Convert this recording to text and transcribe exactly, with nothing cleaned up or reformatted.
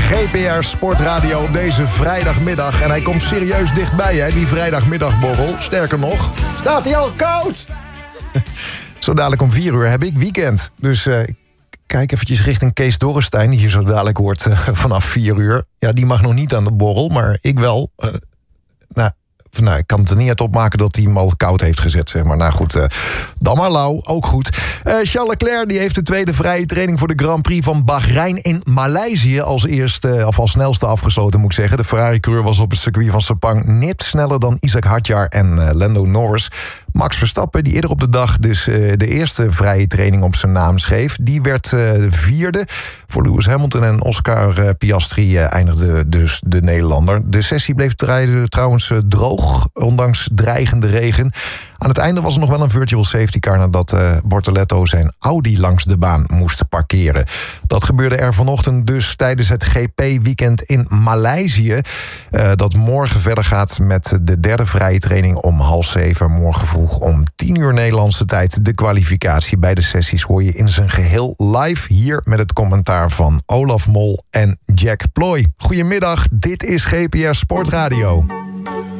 G P R Sportradio op deze vrijdagmiddag. En hij komt serieus dichtbij, hè, die vrijdagmiddagborrel. Sterker nog, staat hij al koud? Zo dadelijk om vier uur heb ik weekend. Dus uh, kijk eventjes richting Kees Dorrestein, die je zo dadelijk hoort uh, vanaf vier uur. Ja, die mag nog niet aan de borrel, maar ik wel. Uh, nou... Nou, ik kan het er niet uit opmaken dat hij hem al koud heeft gezet, zeg maar. Nou goed, uh, dan maar lauw, ook goed. Uh, Charles Leclerc die heeft de tweede vrije training voor de Grand Prix van Bahrein in Maleisië als eerste, of als snelste afgesloten, moet ik zeggen. De Ferrari-coureur was op het circuit van Sepang net sneller dan Isaac Hadjar en uh, Lando Norris. Max Verstappen, die eerder op de dag dus uh, de eerste vrije training op zijn naam schreef, die werd uh, vierde. Voor Lewis Hamilton en Oscar uh, Piastri uh, eindigde dus de Nederlander. De sessie bleef trouwens uh, droog, ondanks dreigende regen. Aan het einde was er nog wel een virtual safety car nadat uh, Bortoleto zijn Audi langs de baan moest parkeren. Dat gebeurde er vanochtend dus tijdens het G P-weekend in Maleisië. Uh, dat morgen verder gaat met de derde vrije training om half zeven. Morgen vroeg om tien uur Nederlandse tijd. De kwalificatie bij de sessies hoor je in zijn geheel live hier met het commentaar van Olaf Mol en Jack Ploy. Goedemiddag, dit is G P R Sportradio.